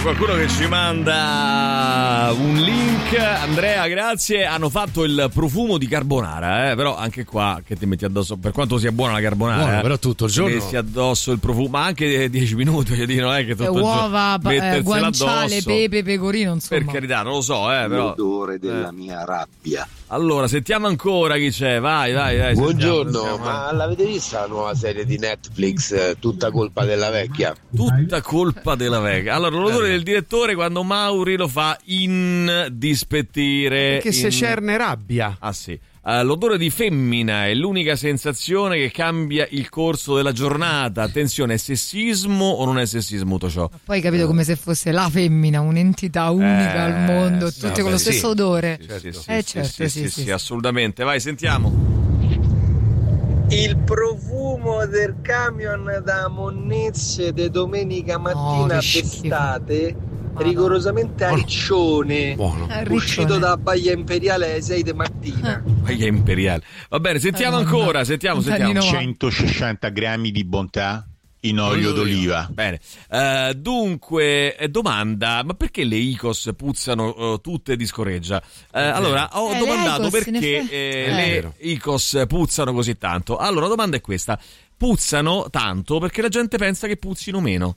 qualcuno che ci manda un link. Andrea, grazie. Hanno fatto il profumo di carbonara, però anche qua che ti metti addosso, per quanto sia buona la carbonara, buono, però tutto il giorno metti addosso il profumo, ma anche 10 minuti, voglio dire, non è che tutto uova, il giorno guanciale, addosso. pepe, pecorino, insomma. Per carità, non lo so, però l'odore della mia rabbia. Allora, sentiamo ancora chi c'è. Vai. Buongiorno, sentiamo. ma l'avete vista la nuova serie di Netflix, Tutta colpa della vecchia? Tutta colpa della vecchia. Allora, l'odore del direttore quando Mauri lo fa indispettire. Perché se cerne rabbia. Ah sì. L'odore di femmina è l'unica sensazione che cambia il corso della giornata. Attenzione, è sessismo o non è sessismo tutto ciò? Poi hai capito come se fosse la femmina, un'entità unica al mondo, tutte con lo stesso odore. Sì, assolutamente. Vai, sentiamo. Il profumo del camion da monnezze di domenica mattina d'estate, rigorosamente ariccione, uscito da Baia Imperiale alle 6 di mattina. Baia Imperiale. Va bene, sentiamo ancora. Sentiamo. 160 grammi di bontà in olio d'oliva. Bene. Dunque, domanda, ma perché le IQOS puzzano tutte di scoreggia? Allora, ho domandato perché le IQOS puzzano così tanto. Allora, la domanda è questa. Puzzano tanto perché la gente pensa che puzzino meno.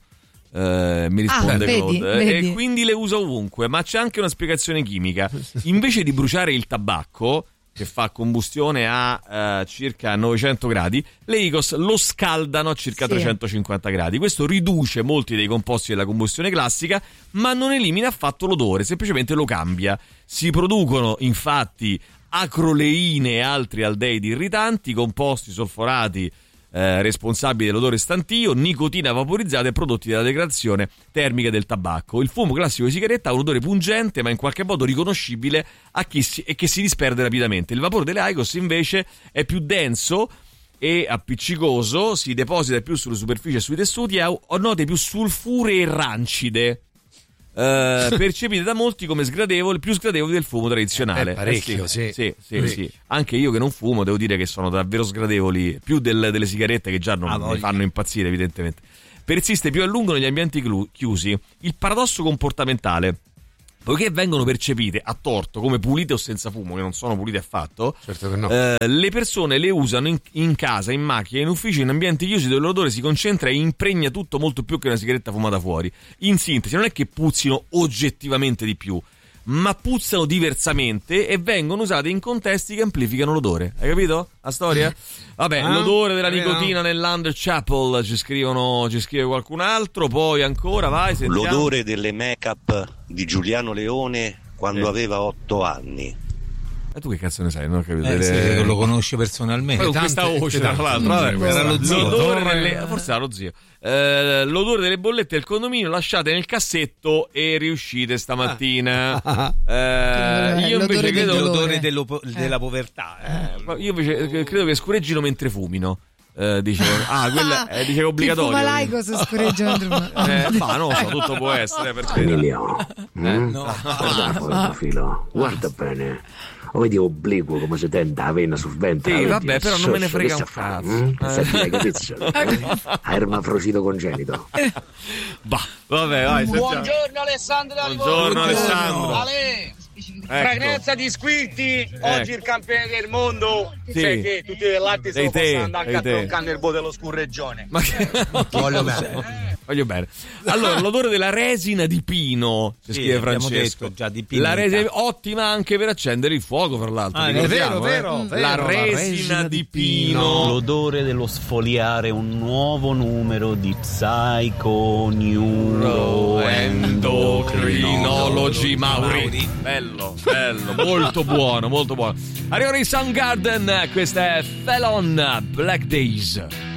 Mi risponde Claude. Vedi. E quindi le usa ovunque, ma c'è anche una spiegazione chimica. Invece di bruciare il tabacco, che fa combustione a circa 900 gradi, le IQOS lo scaldano a circa 350 gradi. Questo riduce molti dei composti della combustione classica, ma non elimina affatto l'odore, semplicemente lo cambia. Si producono infatti acroleine e altri aldeidi irritanti, composti solforati responsabili dell'odore stantio, nicotina vaporizzata e prodotti della degradazione termica del tabacco. Il fumo classico di sigaretta ha un odore pungente ma in qualche modo riconoscibile e che si disperde rapidamente. Il vapore delle IQOS invece è più denso e appiccicoso, si deposita più sulle superfici e sui tessuti e ha note più sulfuree e rancide, percepite da molti come più sgradevoli del fumo tradizionale. Parecchio, sì. Anche io che non fumo devo dire che sono davvero sgradevoli, più delle sigarette che già non mi fanno impazzire evidentemente. Persiste più a lungo negli ambienti chiusi. Il paradosso comportamentale, poiché vengono percepite a torto come pulite o senza fumo, che non sono pulite affatto, certo che no. Le persone le usano in casa, in macchina, in ufficio, in ambienti chiusi dove l'odore si concentra e impregna tutto molto più che una sigaretta fumata fuori. In sintesi, non è che puzzino oggettivamente di più, ma puzzano diversamente e vengono usate in contesti che amplificano l'odore. Hai capito la storia? Vabbè, l'odore della nicotina nell'Underchapel ci scrive qualcun altro. Poi ancora, vai, sentiamo. L'odore delle make-up di Giuliano Leone quando aveva 8 anni. E tu che cazzo ne sai? Non ho capito. Lo conosci personalmente. Poi con questa voce, tra l'altro. Era lo zio. Forse era lo zio. L'odore delle bollette del condominio lasciate nel cassetto e riuscite stamattina. Io invece credo l'odore della povertà. Io invece credo che scureggino mentre fumino. Dicevo, quella è obbligatorio. Chi fuma l'IQOS scureggia mentre ma non lo so, tutto può essere. Emilio, guarda fuori il profilo, guarda bene. O vedi obliquo come si tenta la vena sul ventre. Sì, vabbè, però non me ne frega un cazzo. Ermafrodito congenito. Vabbè, vai. Buongiorno Alessandro. Buongiorno Alessandro. Fragranza di squirti, oggi il campione del mondo. Sai che tutti dell'arte sono passando andare a troncare il dello scurreggione. Ma che voglio bene. Allora, l'odore della resina di pino, si scrive Francesco. Già di pino. La resina ottima anche per accendere il fuoco, fra l'altro. È vero. La resina di pino. L'odore dello sfogliare un nuovo numero di Psychoneuroendocrinology Mauri. Bello, molto buono. Arrivano i Soundgarden, questa è Felon Black Days.